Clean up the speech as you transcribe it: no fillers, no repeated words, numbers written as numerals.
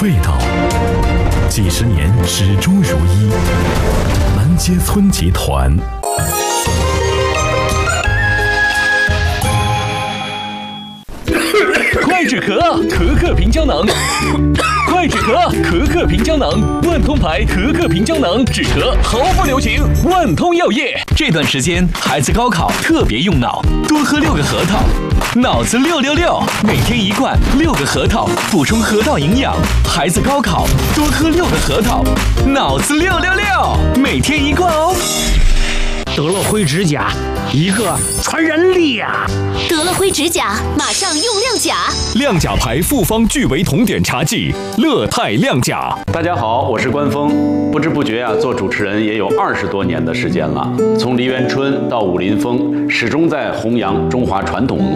味道，几十年始终如一。南街村集团。 快止咳，可可平胶囊。快止咳，可可平胶囊，万通牌可可平胶囊，止咳毫不留情。万通药业。这段时间孩子高考特别用脑，多喝6个核桃，脑子666，每天1罐6个核桃，补充核桃营养。孩子高考多喝6个核桃，脑子666，每天1罐哦。 得了灰指甲，一个传染力啊！ 得了灰指甲，马上用亮甲。 亮甲牌复方聚维酮碘茶剂，乐泰亮甲。 大家好，我是关峰。不知不觉做主持人也有20多年的时间了，从梨园春到武林风，始终在弘扬中华传统文化。